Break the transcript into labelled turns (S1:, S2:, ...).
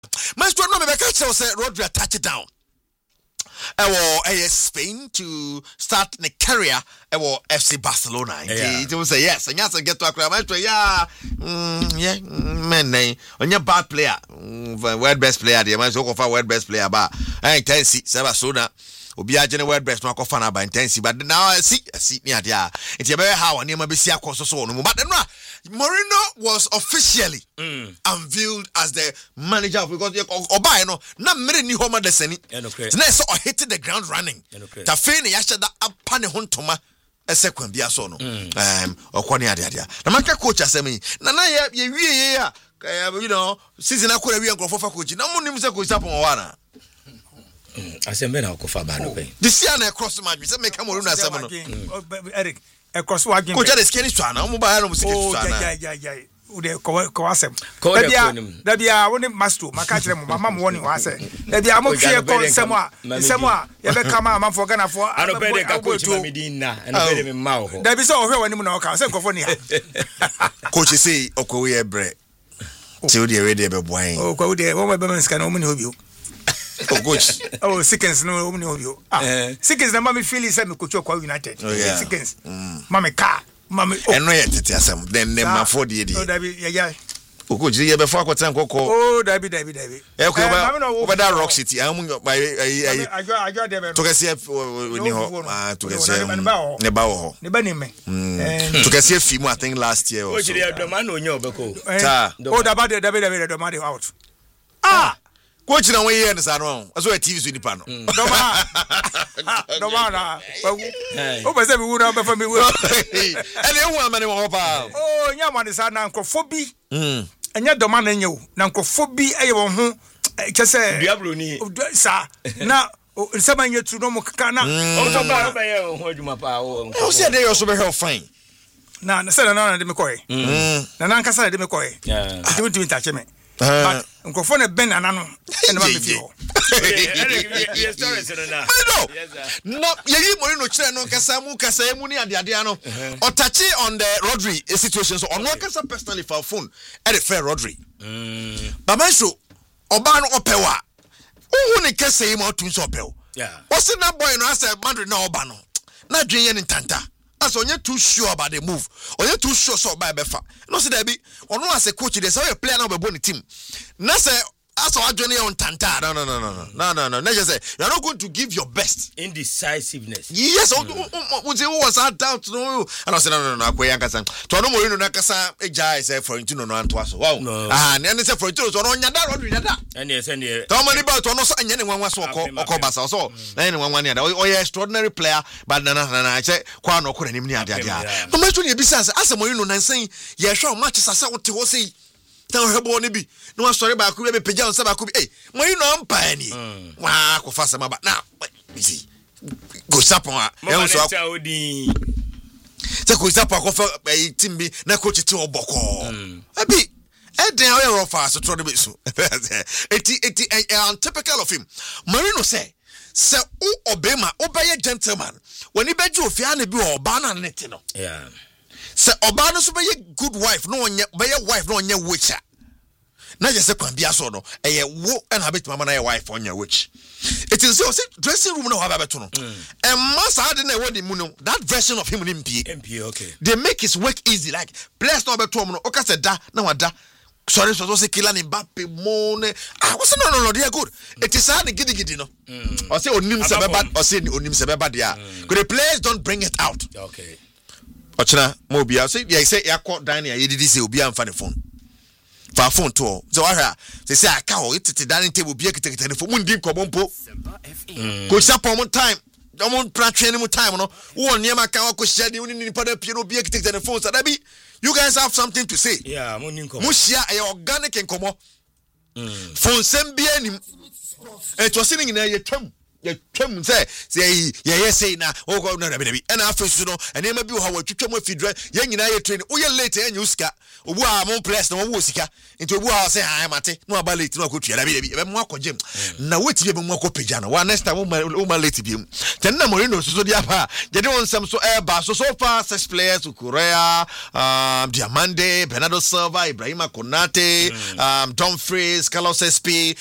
S1: Maestro no me catch say Rodri touch it down. Spain to start the career FC Barcelona. It was say yes, and yes, get to a maestro. Man, on your bad player, world best player, the man so far world best player, but I intense Barcelona. Obi agene word best no akofana ba intense but now I see near there it's very how and be see akos so no but Mourinho was officially unveiled as the manager because Oba no na mere ni homa desani na so hit the ground running ta fe ne ya hyeda apa ne hontoma esekwan bia so no okwane ade na maka coach asemi na ye wie ya you know season akora wie nkrofo coach na mo nim se coach sapon wana
S2: asembe na okofa ba no pe
S1: this year na cross match say make Mourinho asem no
S3: Eric cross wa game
S1: coach dey skinny twa na mo ba no skinny twa na
S3: ude ko asem da bia woni master maka kire mo mama mo woni wa say da bia mo hwe ko nsem a ye be kama amafo gana fo
S2: ano be de ka coach ma medina eno be de me ma ho
S3: da bi so ohwe woni mo na o ka say nkofo ni ha
S1: coach say okowe e bre ti o dey ready be boy
S3: ko de wo be man scan o mo ni obi
S1: coach
S3: Sickens no o mo ni obi Sickens na mama feel say me coach kwa United Sickens mama ka mama
S1: eno ye tete asem then ma for de
S3: o da bi ya
S1: coach ye be for akotan kokko
S3: o da bi
S1: e ko ba da Rock City amu
S3: ajo de be
S1: to kase ni ho to kase ne ba ho
S3: ne ba ni me
S1: to kase film I think last year
S2: o jiri adoma na onye obeko
S3: o da ba de adoma de out
S1: coach na we here nsa no aso TV so nipa no
S3: doma na o pese bi wu na be fa mi wu
S1: ele hu amane wo pa
S3: o nya ma de sa na nkofo bi enya doma na nyew na nkofo bi eye wo ho kese
S2: diablo ni
S3: sa na nsema nye tu no mo kaka na
S2: o so ba be ye ho adwuma pa
S1: o se dey so be help fine
S3: na se na de me koy na nkasa de me koy ti tache me but nkofo na ben anano ene ma me fio
S1: no ye Mourinho chire no kasa mu ni ade no o touch on the Rodri situation so on kasa personally for phone e refer Rodri ba manso oba no opewa uhu ne kasa yi ma tun so opew o se na boy no asa Madrid na oba no na dwen ye ni ntanta as onye too sure about the move onye too sure so by befa no say that be ono as a coach dey say you player na be born team na say as our journey on tanta no just say you are not going to give your best
S2: indecisiveness
S1: yes we say was that doubt no and I say no akoya nkasa to no Mourinho na kasa ejai say Florentino no anto aso wow na say Florentino so no nya da Rodri da
S2: and yes
S1: to many about to no so anya ne nwanwa so okọ basa so na ne nwanwa ne da o extraordinary player but na say kwa no okọ nim ni ade no match no be sense as Mourinho na nsan ye hwe match sasa wote ho sei tan hebo ne bi no wa story ba ku be pagya on sa ba ku bi Mourinho ampa ni wa ko fa sama ba na busy go sapon a e so se ko sapon ko fa team bi na coach ti oboko abi eden o yero fa so tro de be so eti untypical of him Mourinho say obema obeye gentleman when he beju ofia na bi oba na nete no se oba no so be good wife no onye be wife no onye witcher na je se kwan bia so no eye wo na habet mama na ye wife onye witch it is so dressing room no ha ba beto no and massa de na we di mu no that version of him MP
S2: okay
S1: they make his work easy like place no beto no o ka se da na wada sorry so say killer Mbappe mon what's no they are good it is hard gidi no or say onim se beba or say onim se beba dia the players don't bring it out
S2: okay
S1: ochina mo bia say yakọ dan ya yedidi say obi amfa ne phone fa phone to so wahwa say aka ho itete dining table bia kitekete ne phone mundi nkobompo ko sapon time don't plan mu time no wo niam aka wa ko shade ni nipa da pie no bia kitekete ne phone so that be you guys have something to say
S2: yeah mundi nkomo
S1: mu share organic nkomo phone sem bia nim e to se ni na ye twam ye twam say ye say na o go na be and afisu no ene ma bi ho wa twetwam afidra ye nyina ye train o ye late enye usika obu a mo press na wo sika nti obu a say ha mate no aba late no akotua da be mo akogem na weti be mo akopagya no wa next time wo ma late bi ten na Moreno so dia pa je de won sam so ba so far 6 players Korea Diamande Bernardo Silva Ibrahima Konate Dumfries Carlos SP